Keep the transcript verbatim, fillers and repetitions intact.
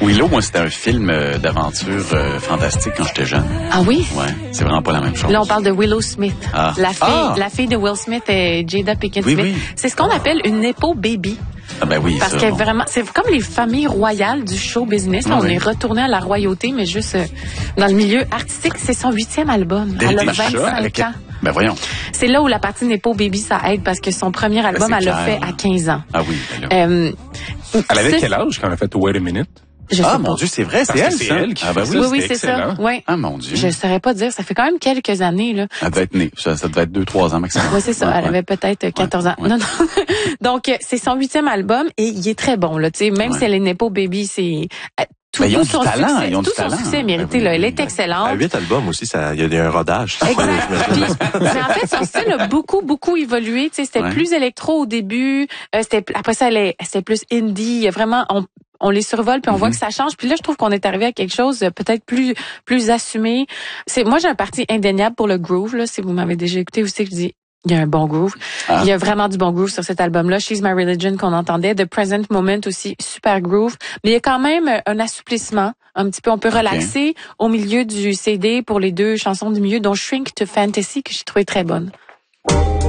Willow, moi, c'était un film euh, d'aventure euh, fantastique quand j'étais jeune. Ah oui? Ouais, c'est vraiment pas la même chose. Là, on parle de Willow Smith. Ah. La fille, Ah. la fille de Will Smith est Jada Pinkett Oui, Smith. oui. C'est ce qu'on appelle une Nepo baby. Ah ben oui, Parce ça, que bon. vraiment, c'est comme les familles royales du show business. Là, Ah on oui. est retourné à la royauté, mais juste euh, dans le milieu artistique. C'est son huitième album. Des- Elle a des chats vingt-cinq avec- ans. Ben voyons. C'est là où la partie Nepo baby, ça aide parce que son premier album, c'est elle l'a clair. fait à quinze ans. Ah oui, ben là. Euh, Elle avait c'est- quel âge quand elle a fait Wait a Minute? Je sais Ah pas. mon Dieu, c'est vrai, c'est Parce que elle, c'est ça. elle qui Ah ben fait oui. Oui, oui, c'était c'est ça. excellent. Ouais. Ah mon Dieu. Je saurais pas dire. Ça fait quand même quelques années, là. Elle devait être née. Ça, ça devait être deux, trois ans maximum. Oui, c'est ça. Ouais, Elle ouais. avait peut-être quatorze ans. ouais. Non, non. Donc, euh, c'est son huitième album et il est très bon, là. Tu sais, même Ouais. si elle est Nepo Baby, c'est euh, tout, Ben, ils ont tout du son talent, succès, ils ont du tout son talent. succès mérité, Ben oui, là. Elle oui, est oui. excellente. À huit albums aussi, ça, il y a des- un rodage. Exact. J'imagine. Puis, mais en fait, son style a beaucoup, beaucoup évolué. Tu sais, c'était Ouais. plus électro au début. Euh, c'était après ça, elle est- c'était plus indie. Il y a vraiment, on, on les survole puis on voit Mhm. que ça change. Puis là, je trouve qu'on est arrivé à quelque chose de peut-être plus, plus assumé. C'est, moi, j'ai un parti indéniable pour le groove. Là, si vous m'avez déjà écouté aussi, je dis. Il y a un bon groove. Ah. Il y a vraiment du bon groove sur cet album-là. She's My Religion qu'on entendait. The Present Moment aussi, super groove. Mais il y a quand même un assouplissement. Un petit peu, on peut relaxer au milieu du C D pour les deux chansons du milieu, dont Shrink to Fantasy, que j'ai trouvé très bonne.